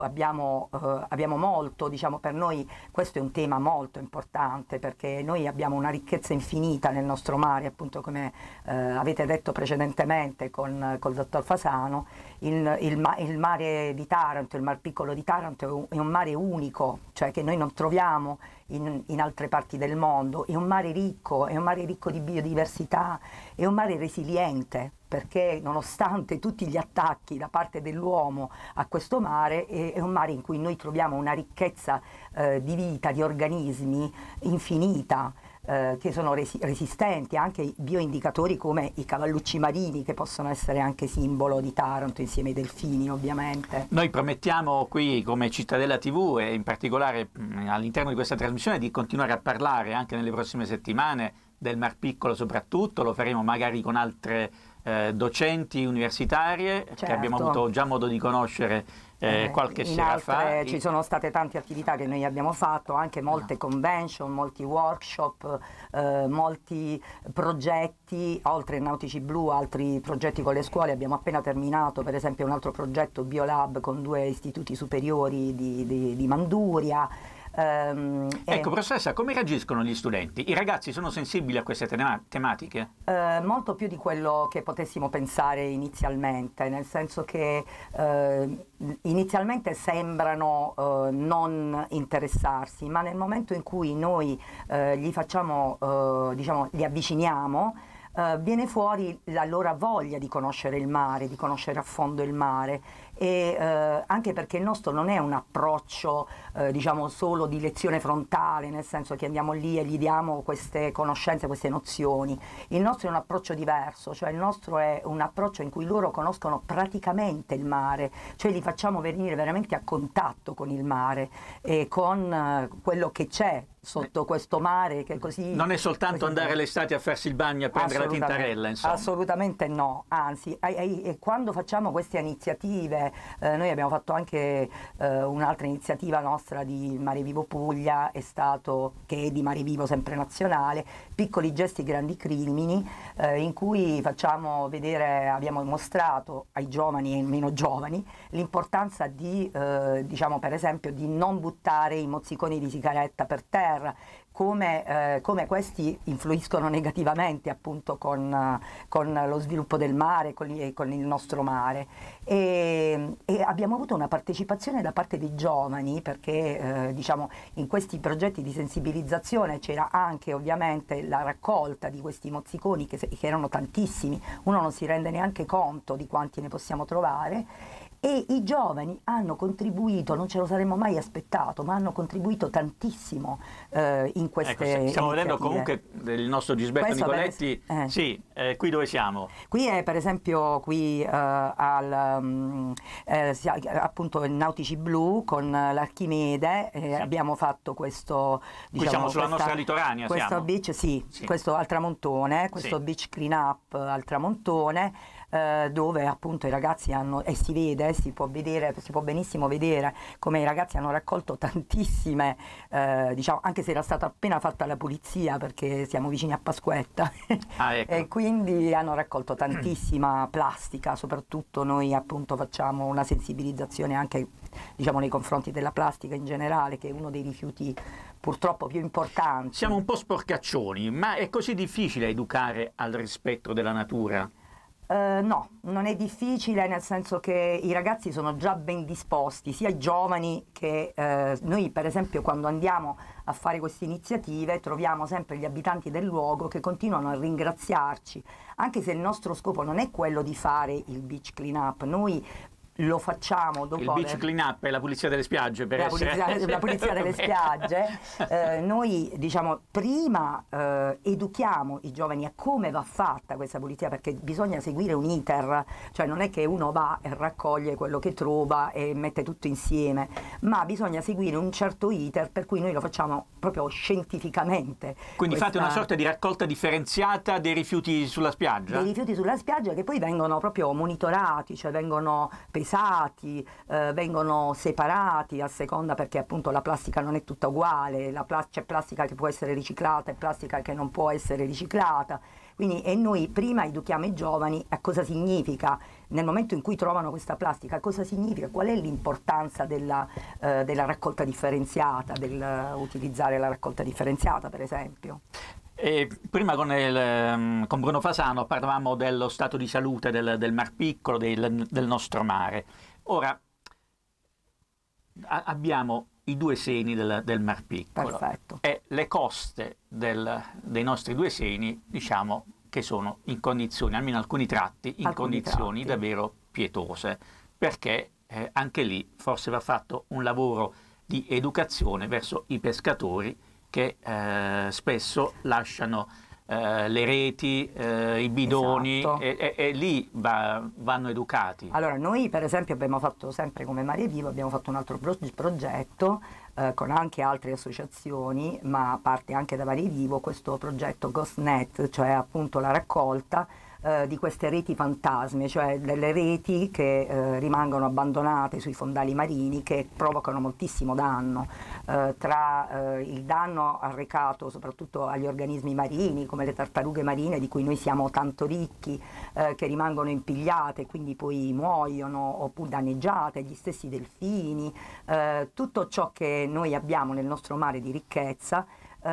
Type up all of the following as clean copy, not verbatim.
abbiamo molto, diciamo, per noi questo è un tema molto importante, perché noi abbiamo una ricchezza infinita nel nostro mare, appunto come avete detto precedentemente col dottor Fasano. Il mare di Taranto, il Mar Piccolo di Taranto è un mare unico, cioè che noi non troviamo in altre parti del mondo. È un mare ricco di biodiversità, è un mare resiliente, perché nonostante tutti gli attacchi da parte dell'uomo a questo mare, è un mare in cui noi troviamo una ricchezza di vita, di organismi infinita, che sono resistenti, anche i bioindicatori come i cavallucci marini, che possono essere anche simbolo di Taranto insieme ai delfini, ovviamente. Noi promettiamo qui come Cittadella TV e in particolare all'interno di questa trasmissione di continuare a parlare anche nelle prossime settimane del Mar Piccolo, soprattutto lo faremo magari con altre docenti universitarie, certo, che abbiamo avuto già modo di conoscere qualche sera fa. Ci sono state tante attività che noi abbiamo fatto, anche molte convention, molti workshop, molti progetti, oltre ai Nautici Blu, altri progetti con le scuole. Abbiamo appena terminato per esempio un altro progetto Biolab con 2 istituti superiori di Manduria. Ecco, professoressa, come reagiscono gli studenti? I ragazzi sono sensibili a queste tematiche? Molto più di quello che potessimo pensare inizialmente, nel senso che inizialmente sembrano non interessarsi, ma nel momento in cui noi li facciamo, diciamo, li avviciniamo, viene fuori la loro voglia di conoscere il mare, di conoscere a fondo il mare, e anche perché il nostro non è un approccio diciamo solo di lezione frontale, nel senso che andiamo lì e gli diamo queste conoscenze, queste nozioni. Il nostro è un approccio diverso, cioè il nostro è un approccio in cui loro conoscono praticamente il mare, cioè li facciamo venire veramente a contatto con il mare e con quello che c'è sotto questo mare, che così non è soltanto andare l'estate a farsi il bagno e a prendere la tintarella, insomma. Assolutamente no, anzi, quando facciamo queste iniziative, noi abbiamo fatto anche un'altra iniziativa nostra di Mare Vivo Puglia, che è di Mare Vivo sempre nazionale, Piccoli gesti grandi crimini, in cui facciamo vedere, abbiamo mostrato ai giovani e ai meno giovani l'importanza di diciamo per esempio di non buttare i mozziconi di sigaretta per terra, come questi influiscono negativamente appunto con lo sviluppo del mare, con il nostro mare, e abbiamo avuto una partecipazione da parte dei giovani, perché diciamo in questi progetti di sensibilizzazione c'era anche ovviamente la raccolta di questi mozziconi che erano tantissimi, uno non si rende neanche conto di quanti ne possiamo trovare. E i giovani hanno contribuito, non ce lo saremmo mai aspettato, ma hanno contribuito tantissimo in queste stiamo vedendo iniziative. comunque il nostro Gisberto Nicoletti. Sì, qui dove siamo? Qui è per esempio appunto il Nautici Blu con l'Archimede, sì. Abbiamo fatto questo, diciamo, qui siamo sulla nostra litoranea, questo siamo. Beach, sì, questo al Tramontone, questo sì. Beach Clean Up al Tramontone, dove appunto i ragazzi hanno, e si vede, si può benissimo vedere come i ragazzi hanno raccolto tantissime, diciamo, anche se era stata appena fatta la pulizia perché siamo vicini a Pasquetta, ecco. E quindi hanno raccolto tantissima plastica. Soprattutto noi appunto facciamo una sensibilizzazione anche, diciamo, nei confronti della plastica in generale, che è uno dei rifiuti purtroppo più importanti. Siamo un po' sporcaccioni, ma è così difficile educare al rispetto della natura? No, non è difficile, nel senso che i ragazzi sono già ben disposti, sia i giovani che noi per esempio quando andiamo a fare queste iniziative troviamo sempre gli abitanti del luogo che continuano a ringraziarci, anche se il nostro scopo non è quello di fare il beach clean up. Noi lo facciamo dopo il beach clean up è la pulizia delle spiagge, per la pulizia delle spiagge. Noi diciamo prima educhiamo i giovani a come va fatta questa pulizia, perché bisogna seguire un iter, cioè non è che uno va e raccoglie quello che trova e mette tutto insieme, ma bisogna seguire un certo iter, per cui noi lo facciamo proprio scientificamente. Quindi fate una sorta di raccolta differenziata dei rifiuti sulla spiaggia? Dei rifiuti sulla spiaggia, che poi vengono proprio monitorati, cioè vengono pesati, vengono separati a seconda, perché appunto la plastica non è tutta uguale, c'è plastica che può essere riciclata e plastica che non può essere riciclata. Quindi, e noi prima educhiamo i giovani a cosa significa nel momento in cui trovano questa plastica, cosa significa? Qual è l'importanza della raccolta differenziata, del utilizzare la raccolta differenziata, per esempio? E prima con Bruno Fasano parlavamo dello stato di salute del Mar Piccolo, del nostro mare. Ora abbiamo i due seni del Mar Piccolo. Perfetto. E le coste dei nostri due seni, diciamo che sono in condizioni, almeno alcuni tratti, in condizioni davvero pietose, perché anche lì forse va fatto un lavoro di educazione verso i pescatori che spesso lasciano le reti, i bidoni, esatto. e lì vanno educati. Allora, noi per esempio abbiamo fatto sempre come Mare Vivo, abbiamo fatto un altro progetto con anche altre associazioni, ma parte anche da Mare Vivo, questo progetto GhostNet, cioè appunto la raccolta di queste reti fantasmi, cioè delle reti che rimangono abbandonate sui fondali marini, che provocano moltissimo danno, tra il danno arrecato soprattutto agli organismi marini come le tartarughe marine, di cui noi siamo tanto ricchi, che rimangono impigliate, quindi poi muoiono oppure danneggiate, gli stessi delfini, tutto ciò che noi abbiamo nel nostro mare di ricchezza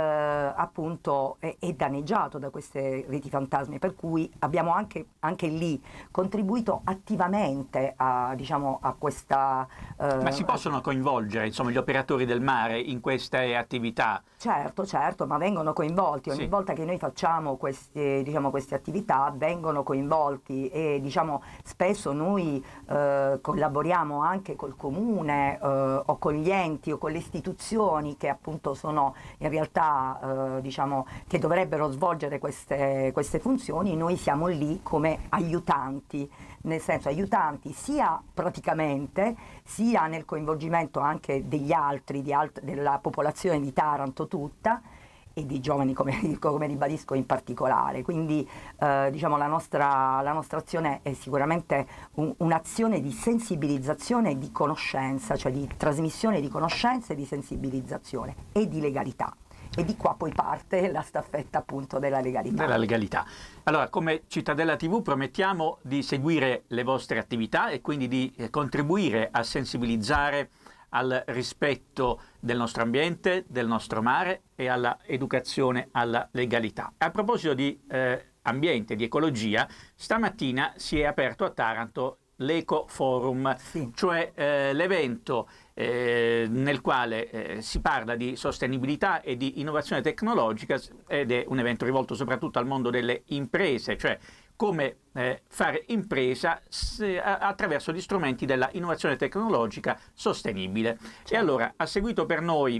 appunto è danneggiato da queste reti fantasmi, per cui abbiamo anche lì contribuito attivamente a, diciamo, a questa... Ma si possono coinvolgere, insomma, gli operatori del mare in queste attività? Certo, ma vengono coinvolti ogni volta che noi facciamo queste attività, vengono coinvolti, e diciamo spesso noi collaboriamo anche col comune o con gli enti o con le istituzioni che appunto sono in realtà diciamo che dovrebbero svolgere queste funzioni. Noi siamo lì come aiutanti, nel senso aiutanti sia praticamente sia nel coinvolgimento anche degli altri, della popolazione di Taranto tutta, e di giovani come ribadisco in particolare. Quindi diciamo la nostra azione è sicuramente un'azione di sensibilizzazione e di conoscenza, cioè di trasmissione di conoscenza e di sensibilizzazione e di legalità. E di qua poi parte la staffetta appunto della legalità. Della legalità. Allora, come Cittadella TV promettiamo di seguire le vostre attività e quindi di contribuire a sensibilizzare al rispetto del nostro ambiente, del nostro mare e alla educazione alla legalità. A proposito di ambiente, di ecologia, stamattina si è aperto a Taranto l'Eco Forum, sì, cioè l'evento nel quale si parla di sostenibilità e di innovazione tecnologica, ed è un evento rivolto soprattutto al mondo delle imprese, cioè come fare impresa attraverso gli strumenti della innovazione tecnologica sostenibile. Certo. E allora ha seguito per noi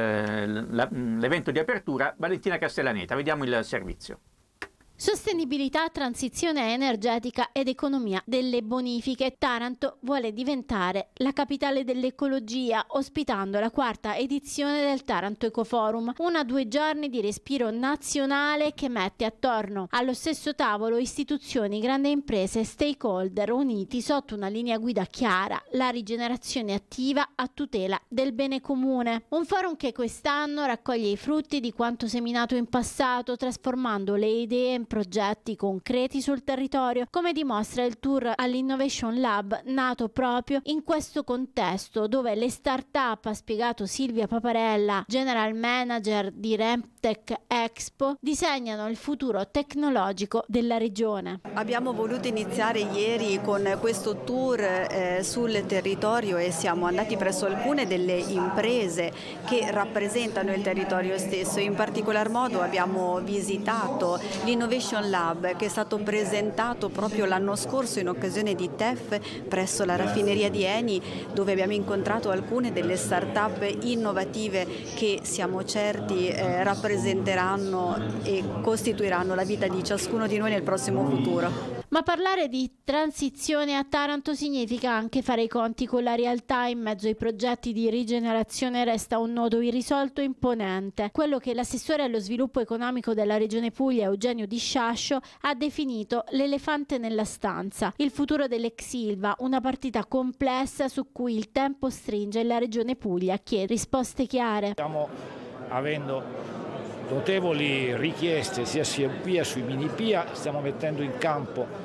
l'evento di apertura Valentina Castellaneta. Vediamo il servizio. Sostenibilità, transizione energetica ed economia delle bonifiche. Taranto vuole diventare la capitale dell'ecologia, ospitando la 4ª edizione del Taranto Ecoforum, 2 giorni di respiro nazionale che mette attorno allo stesso tavolo istituzioni, grandi imprese e stakeholder uniti sotto una linea guida chiara: la rigenerazione attiva a tutela del bene comune. Un forum che quest'anno raccoglie i frutti di quanto seminato in passato, trasformando le idee progetti concreti sul territorio, come dimostra il tour all'Innovation Lab, nato proprio in questo contesto, dove le start-up, ha spiegato Silvia Paparella, general manager di Remtech Expo, disegnano il futuro tecnologico della regione. Abbiamo voluto iniziare ieri con questo tour sul territorio e siamo andati presso alcune delle imprese che rappresentano il territorio stesso. In particolar modo abbiamo visitato l'Innovation Lab, che è stato presentato proprio l'anno scorso in occasione di TEF presso la raffineria di Eni, dove abbiamo incontrato alcune delle start-up innovative che siamo certi rappresenteranno e costituiranno la vita di ciascuno di noi nel prossimo futuro. Ma parlare di transizione a Taranto significa anche fare i conti con la realtà. In mezzo ai progetti di rigenerazione resta un nodo irrisolto imponente, quello che l'assessore allo sviluppo economico della Regione Puglia, Eugenio Di Sciascio, ha definito l'elefante nella stanza: il futuro dell'ex Ilva, una partita complessa su cui il tempo stringe e la Regione Puglia chiede risposte chiare. Stiamo avendo notevoli richieste sia sui mini PIA, stiamo mettendo in campo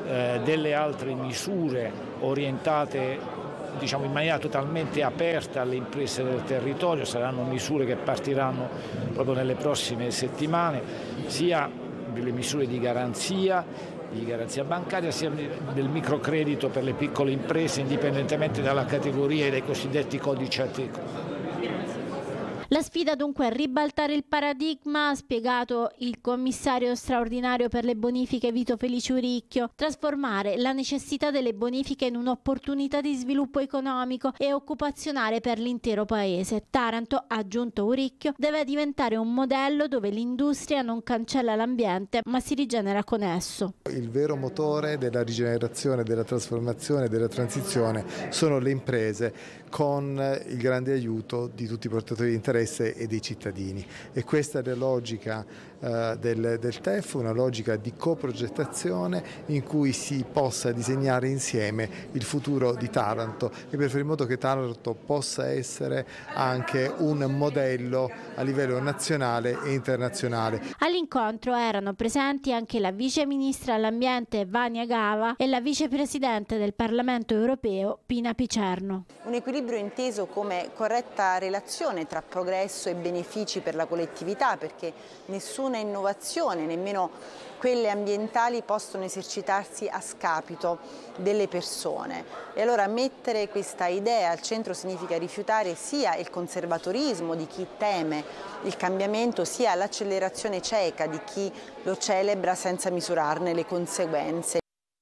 delle altre misure orientate, diciamo, in maniera totalmente aperta alle imprese del territorio. Saranno misure che partiranno proprio nelle prossime settimane, sia delle misure di garanzia bancaria, sia del microcredito per le piccole imprese, indipendentemente dalla categoria e dai cosiddetti codici Ateco. La sfida dunque è ribaltare il paradigma, ha spiegato il commissario straordinario per le bonifiche Vito Felice Uricchio, trasformare la necessità delle bonifiche in un'opportunità di sviluppo economico e occupazionale per l'intero paese. Taranto, ha aggiunto Uricchio, deve diventare un modello dove l'industria non cancella l'ambiente ma si rigenera con esso. Il vero motore della rigenerazione, della trasformazione, della transizione sono le imprese, con il grande aiuto di tutti i portatori di interesse e dei cittadini, e questa è la logica del TEF, una logica di coprogettazione in cui si possa disegnare insieme il futuro di Taranto e per fare in modo che Taranto possa essere anche un modello a livello nazionale e internazionale. All'incontro erano presenti anche la vice ministra all'ambiente Vania Gava e la vicepresidente del Parlamento europeo Pina Picerno. Un equilibrio inteso come corretta relazione tra progresso e benefici per la collettività, perché nessuna innovazione, nemmeno quelle ambientali, possono esercitarsi a scapito delle persone. E allora mettere questa idea al centro significa rifiutare sia il conservatorismo di chi teme il cambiamento, sia l'accelerazione cieca di chi lo celebra senza misurarne le conseguenze.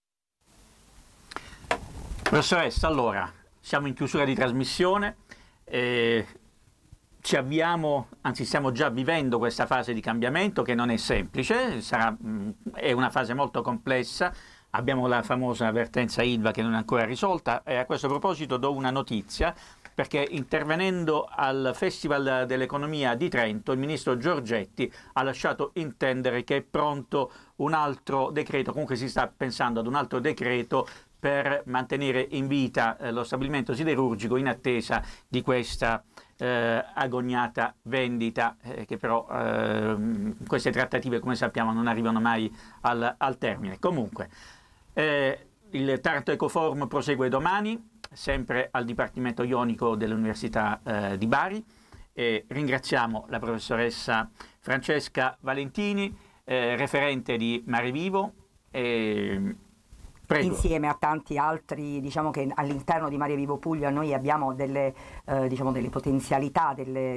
Professoressa, allora, siamo in chiusura di trasmissione, ci avviamo, anzi stiamo già vivendo questa fase di cambiamento che non è semplice, è una fase molto complessa. Abbiamo la famosa avvertenza ILVA che non è ancora risolta, e a questo proposito do una notizia, perché intervenendo al Festival dell'Economia di Trento il ministro Giorgetti ha lasciato intendere che è pronto un altro decreto, comunque si sta pensando ad un altro decreto per mantenere in vita lo stabilimento siderurgico in attesa di questa agognata vendita, che però queste trattative, come sappiamo, non arrivano mai al termine. Comunque il Taranto Ecoforum prosegue domani, sempre al Dipartimento Ionico dell'Università di Bari, e ringraziamo la professoressa Francesca Valentini, referente di Mare Vivo, prego. Insieme a tanti altri, diciamo che all'interno di Mare Vivo Puglia noi abbiamo delle potenzialità,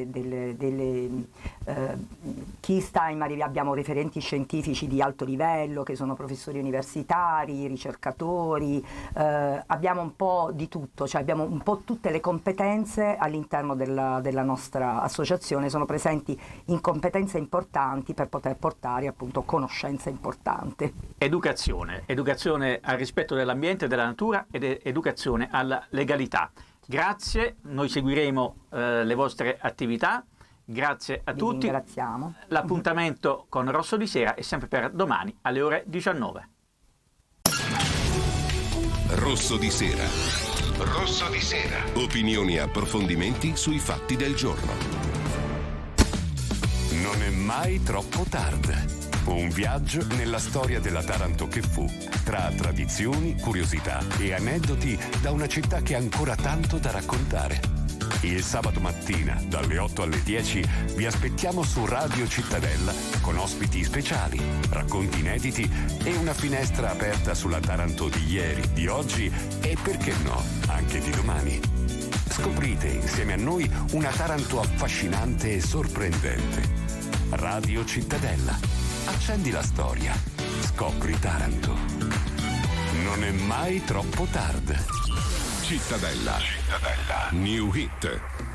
chi sta in Mare Vivo, abbiamo referenti scientifici di alto livello che sono professori universitari, ricercatori, abbiamo un po' di tutto, cioè abbiamo un po' tutte le competenze all'interno della nostra associazione, sono presenti in competenze importanti per poter portare appunto conoscenza importante. Educazione al rispetto dell'ambiente e della natura ed educazione alla legalità. Grazie, noi seguiremo le vostre attività, grazie a tutti. Ringraziamo. L'appuntamento con Rosso di Sera è sempre per domani alle ore 19. Rosso di Sera. Rosso di Sera. Opinioni e approfondimenti sui fatti del giorno. Non è mai troppo tardi. Un viaggio nella storia della Taranto che fu, tra tradizioni, curiosità e aneddoti da una città che ha ancora tanto da raccontare. Il sabato mattina, dalle 8 alle 10, vi aspettiamo su Radio Cittadella con ospiti speciali, racconti inediti e una finestra aperta sulla Taranto di ieri, di oggi e, perché no, anche di domani. Scoprite insieme a noi una Taranto affascinante e sorprendente. Radio Cittadella. Accendi la storia. Scopri Taranto. Non è mai troppo tardi. Cittadella. New Hit.